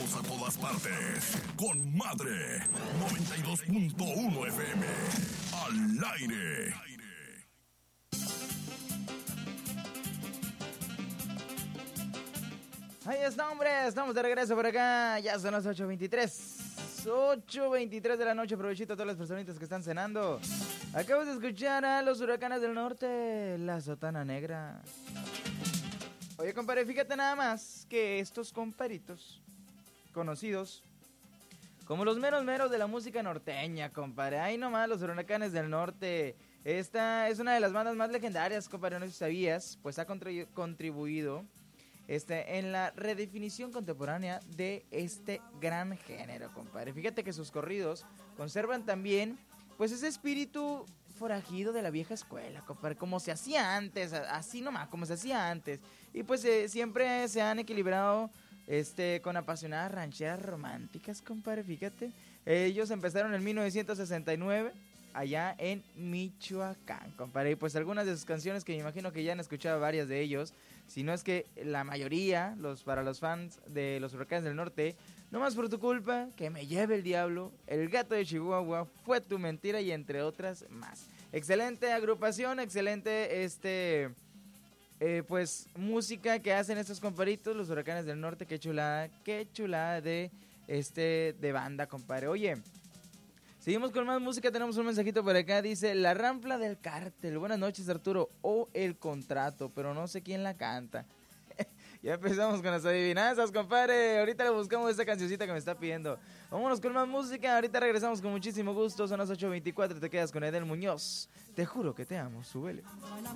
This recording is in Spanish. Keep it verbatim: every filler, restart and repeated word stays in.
Vamos a todas partes. Con Madre noventa y dos punto uno F M. Al aire. Ahí está, hombre. Estamos de regreso por acá. Ya son las ocho veintitrés. ocho veintitrés de la noche. Provechito a todas las personitas que están cenando. Acabas de escuchar a los Huracanes del Norte, La Sotana Negra. Oye, compadre, fíjate nada más que estos comparitos conocidos como los meros meros de la música norteña, compadre. Ahí nomás los Huracanes del Norte. Esta es una de las bandas más legendarias, compadre, no sé si sabías, pues ha contribu- contribuido este, en la redefinición contemporánea de este gran género, compadre. Fíjate que sus corridos conservan también, pues, ese espíritu forajido de la vieja escuela, compadre, como se hacía antes, así nomás, como se hacía antes. Y pues eh, siempre se han equilibrado este con apasionadas rancheras románticas, compadre, fíjate. Ellos empezaron en mil novecientos sesenta y nueve allá en Michoacán, compadre. Y pues algunas de sus canciones que me imagino que ya han escuchado varias de ellos, si no es que la mayoría, los para los fans de los Huracanes del Norte, No más por tu culpa, Que me lleve el diablo, El gato de Chihuahua, Fue tu mentira y entre otras más. Excelente agrupación, excelente este eh, pues música que hacen estos comparitos, los Huracanes del Norte. Qué chulada, qué chulada de este de banda, compadre. Oye, seguimos con más música, tenemos un mensajito por acá, dice La Rampla del Cártel. Buenas noches, Arturo, o El Contrato, pero no sé quién la canta. Ya empezamos con las adivinanzas, compadre. Ahorita le buscamos esa cancioncita que me está pidiendo. Vámonos con más música. Ahorita regresamos con muchísimo gusto. Son las ocho veinticuatro. Te quedas con Edel Muñoz. Te juro que te amo. Súbele.